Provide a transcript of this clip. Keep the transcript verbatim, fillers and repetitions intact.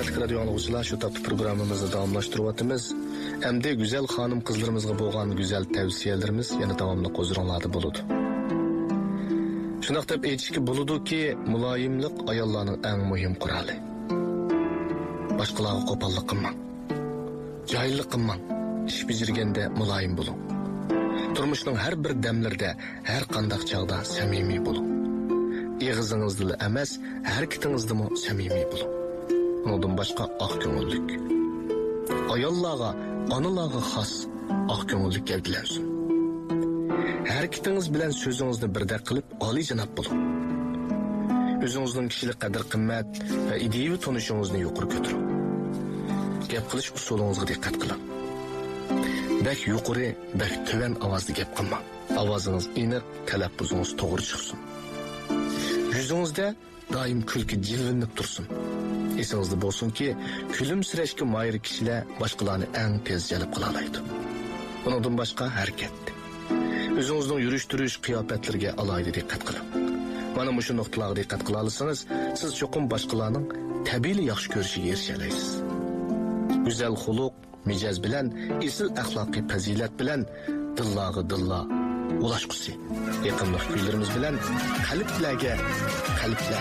Hürmetli radyo anlıqçılar, şu taptı programımızı davamlaştırıvatımız. Əmdi güzel xanım qızlarımızga bo'lgan güzel tavsiyalarimiz yana davamlı qo'zg'aladi bo'ladi. Shundoq deb aytishga bo'ladi-ki, muloyimlik ayollarning eng muhim quroli. Boshqalarga qo'pollik qilmang. Jahillik qilmang. Ish bijirganda muloyim bo'ling. Turmushning har bir damlarida, har qanday chog'da samimiy bo'ling. Eg'izingizda emas, harakatingizda mo samimiy bo'ling. Bundan boshqa oq ko'ngillik. Ayollarga, onalarga xos oq ko'ngillik gavdalansin. Harakatingiz bilan so'zingizni birdek qilib, oliyjanob bo'ling. O'zingizning kishilik qadr-qimmat va ideaviy tonishingizni yuqori ko'taring. Gap qilish usulingizga diqqat qiling. Bak yuqori, bak tuvan ovozda gap qilmang. Ovozingiz aniq, talaffuzingiz to'g'ri chiqsin. Yuzingizda doim kulki jilvinib tursin. Esingizda bo'lsin-ki, kulimsirashga moyil kishilar boshqalarni eng tez jalb qila oladi. Bundan boshqa harakat. O'zingizning yurish-turish qiyofatlarga alohida diqqat qiling. Mana shu nuqtalarga diqqat qila olsangiz, siz cho'qim boshqalarning tabiiy yaxshi ko'rishiga erisha olasiz. Go'zal xuluq, mijoz bilan, esil axloqiy fazilat bilan dillarga dilla ulashqusi. Yaqinlik kuylarimiz bilan qalblarga qalblar